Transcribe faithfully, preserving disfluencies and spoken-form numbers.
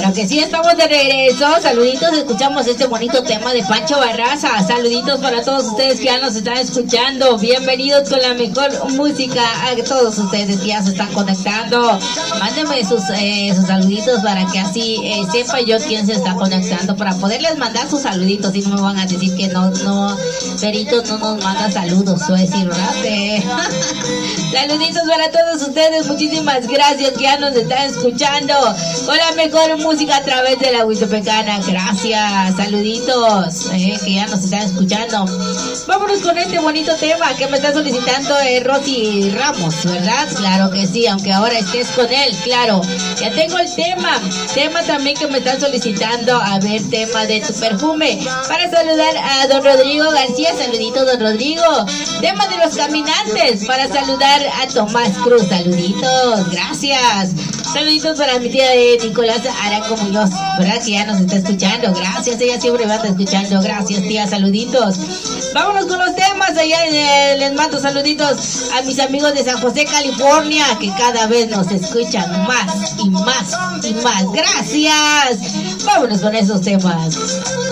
Claro que sí, estamos de regreso. Saluditos, escuchamos este bonito tema de Pancho Barraza. Saluditos para todos ustedes que ya nos están escuchando. Bienvenidos con la mejor música a todos ustedes que ya se están conectando. Mándenme sus, eh, sus saluditos para que así eh, sepa yo quién se está conectando, para poderles mandar sus saluditos y no me van a decir que no, no, Perito no nos manda saludos. Voy a decir, ¿verdad? Eh, saluditos para todos ustedes. Muchísimas gracias que ya nos están escuchando con la mejor música a través de la Huitopecana. Gracias, saluditos eh, que ya nos están escuchando. Vámonos con este bonito tema que me está solicitando eh, Rosy Ramos, ¿verdad? Claro que sí, aunque ahora estés con él, claro. Ya tengo el tema, tema también que me están solicitando. A ver, tema de tu perfume. Para saludar a don Rodrigo García, saluditos don Rodrigo. Tema de los caminantes, para saludar a Tomás Cruz, saluditos, gracias. Saluditos para mi tía de Nicolás Arango Muñoz, ¿verdad? Que ya nos está escuchando. Gracias, ella siempre me está escuchando. Gracias, tía, saluditos. Vámonos con los temas. Allá eh, les mando saluditos a mis amigos de San José, California, que cada vez nos escuchan más y más y más. Gracias. Vámonos con esos temas.